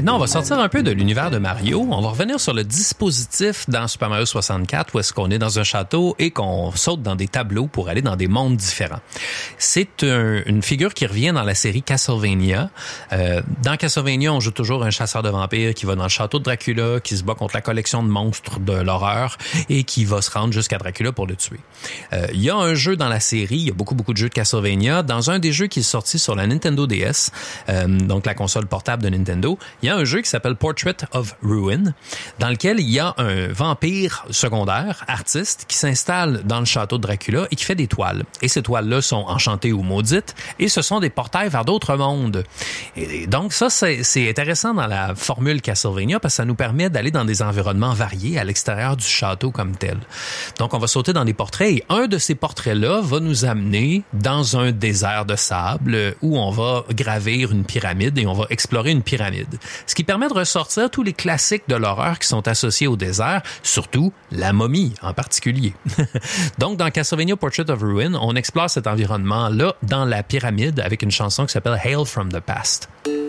Maintenant, on va sortir un peu de l'univers de Mario. On va revenir sur le dispositif dans Super Mario 64 où est-ce qu'on est dans un château et qu'on saute dans des tableaux pour aller dans des mondes différents. C'est une figure qui revient dans la série Castlevania. Dans Castlevania, on joue toujours un chasseur de vampires qui va dans le château de Dracula, qui se bat contre la collection de monstres de l'horreur et qui va se rendre jusqu'à Dracula pour le tuer. Il y a un jeu dans la série, il y a beaucoup de jeux de Castlevania. Dans un des jeux qui est sorti sur la Nintendo DS, donc la console portable de Nintendo, il y a un jeu qui s'appelle Portrait of Ruin, dans lequel il y a un vampire secondaire, artiste, qui s'installe dans le château de Dracula et qui fait des toiles. Et ces toiles-là sont enchantées ou maudites, et ce sont des portails vers d'autres mondes. Et donc ça, c'est intéressant dans la formule Castlevania, parce que ça nous permet d'aller dans des environnements variés à l'extérieur du château comme tel. Donc on va sauter dans des portraits, et un de ces portraits-là va nous amener dans un désert de sable où on va gravir une pyramide et on va explorer une pyramide. Ce qui permet de ressortir tous les classiques de l'horreur qui sont associés au désert, surtout la momie en particulier. Donc, dans Castlevania Portrait of Ruin, on explore cet environnement-là dans la pyramide avec une chanson qui s'appelle Hail from the Past.